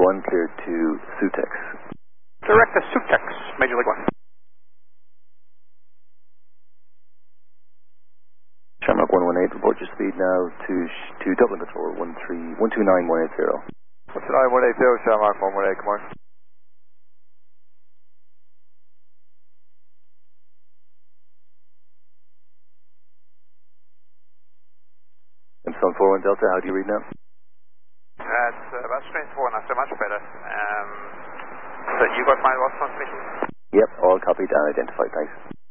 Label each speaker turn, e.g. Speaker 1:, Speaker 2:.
Speaker 1: 1, clear to Sutex.
Speaker 2: Direct to Sutex, Major League 1.
Speaker 1: Shamrock 118, report your speed now to Dublin Control, 129,180.
Speaker 3: 129,180, Shamrock 118, come on.
Speaker 1: And Sun 41 Delta, how do you read now?
Speaker 2: That's about straight 4, not so much better. So you got my lost transmission?
Speaker 1: Yep, all copied and identified, thanks.